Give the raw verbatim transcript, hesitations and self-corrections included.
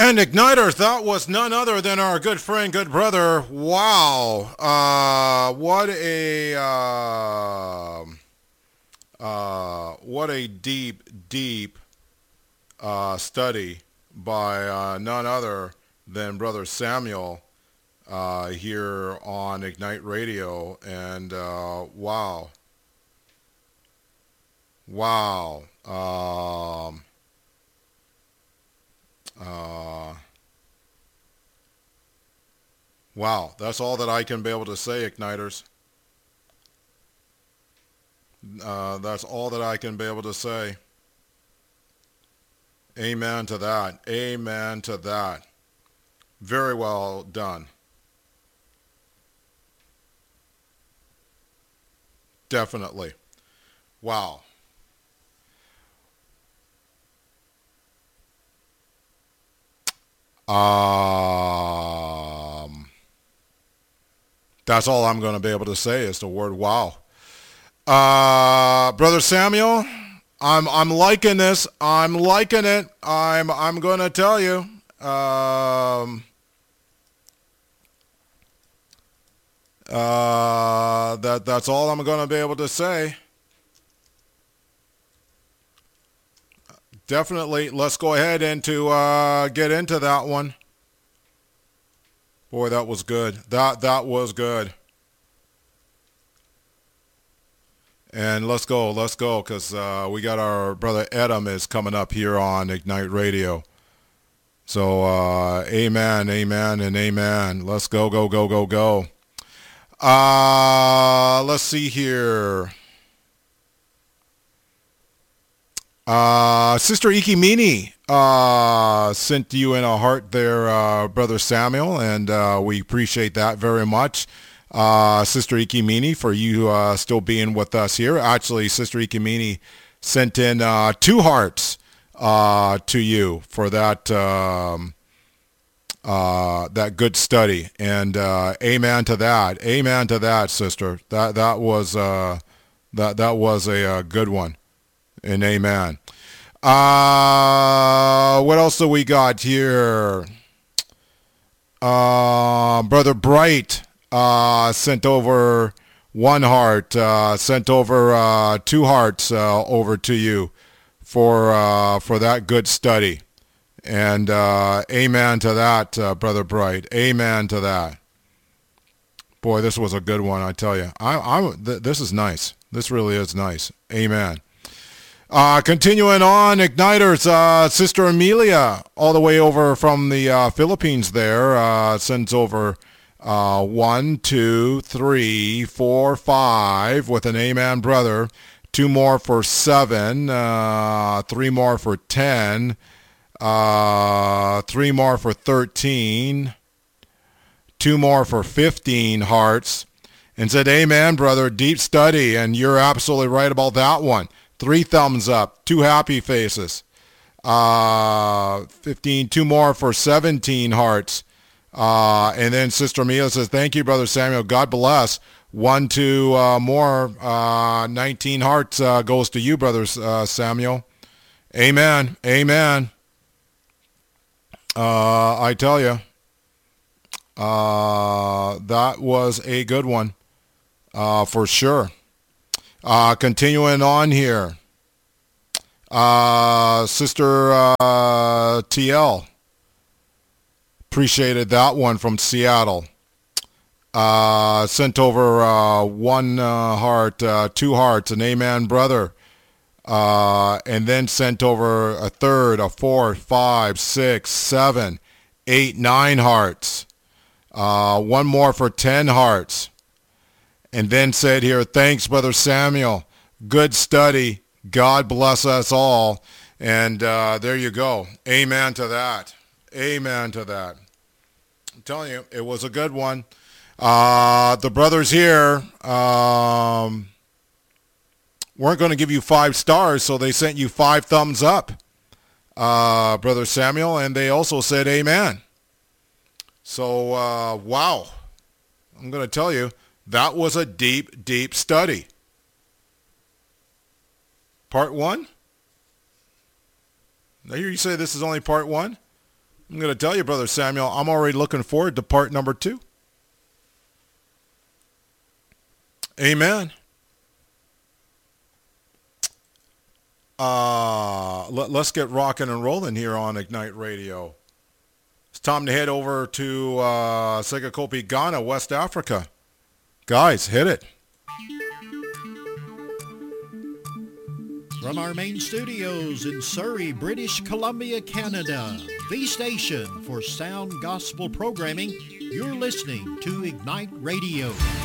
And Igniters, that was none other than our good friend, good brother. Wow. Uh, what a, uh, uh, what a deep, deep uh, study by uh, none other than Brother Samuel uh, here on Ignite Radio. And uh, wow. Wow. Um, uh, wow. That's all that I can be able to say, Igniters. Uh, that's all that I can be able to say. Amen to that. Amen to that. Very well done. Definitely. Wow. Um, that's all I'm going to be able to say is the word wow. Uh, Brother Samuel, I'm I'm liking this. I'm liking it. I'm I'm going to tell you. Um, uh, that that's all I'm going to be able to say. Definitely. Let's go ahead and to uh, get into that one. Boy, that was good. That that was good. And let's go, let's go, because uh, we got our brother Edom is coming up here on Ignite Radio. So, uh, amen, amen, and amen. Let's go, go, go, go, go. Uh, let's see here. Uh, Sister Ikimini uh, sent you in a heart there, uh, Brother Samuel, and uh, we appreciate that very much. Uh, Sister Ikimini, for you uh, still being with us here. Actually, Sister Ikimini sent in uh, two hearts uh, to you for that um, uh, that good study, and uh, amen to that. Amen to that, sister. That that was uh, that that was a, a good one, and amen. Uh, what else do we got here? Uh, Brother Bright. Uh, sent over one heart, uh, sent over uh, two hearts uh, over to you for uh, for that good study. And uh, amen to that, uh, Brother Bright. Amen to that. Boy, this was a good one, I tell you. I, I, th- this is nice. This really is nice. Amen. Uh, continuing on, Igniters, uh, Sister Amelia, all the way over from the uh, Philippines there, uh, sends over Uh, one, two, three, four, five with an amen, brother. Two more for seven. Uh, three more for ten. Uh, three more for thirteen. Two more for fifteen hearts. And said, amen, brother. Deep study. And you're absolutely right about that one. Three thumbs up. Two happy faces. Uh, fifteen. Two more for seventeen hearts. Uh, and then Sister Mia says, thank you, Brother Samuel. God bless. One, two uh, more. Uh, nineteen hearts uh, goes to you, Brother uh, Samuel. Amen. Amen. Uh, I tell you, uh, that was a good one uh, for sure. Uh, continuing on here. Uh, Sister uh, T L. Appreciated that one from Seattle. Uh, sent over uh, one uh, heart, uh, two hearts, an amen, brother. Uh, and then sent over a third, a fourth, five, six, seven, eight, nine hearts. Uh, one more for ten hearts. And then said here, thanks, Brother Samuel. Good study. God bless us all. And uh, there you go. Amen to that. Amen to that. I'm telling you, it was a good one. Uh, the brothers here um, weren't going to give you five stars, so they sent you five thumbs up, uh, Brother Samuel, and they also said amen. So, uh, wow. I'm going to tell you, that was a deep, deep study. Part one? I hear you say this is only part one. I'm going to tell you, Brother Samuel, I'm already looking forward to part number two. Amen. Uh, let, let's get rocking and rolling here on Ignite Radio. It's time to head over to uh, Segakopi, Ghana, West Africa. Guys, hit it. From our main studios in Surrey, British Columbia, Canada, the station for sound gospel programming, you're listening to Ignite Radio.